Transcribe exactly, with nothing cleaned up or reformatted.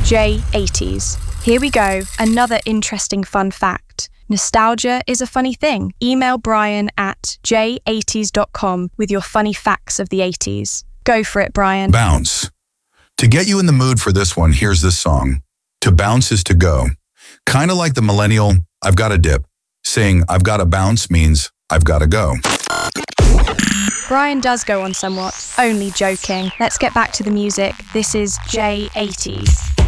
J eighties. Here we go, another interesting fun fact. Nostalgia is a funny thing. Email Brian at j eighties dot com with your funny facts of the eighties. Go for it, Brian. Bounce. To get you in the mood for this one, here's this song. To bounce is to go. Kind of like the millennial, I've got to dip. Saying I've got to bounce means I've got to go. Brian does go on somewhat. Only joking. Let's get back to the music. This is J eighties.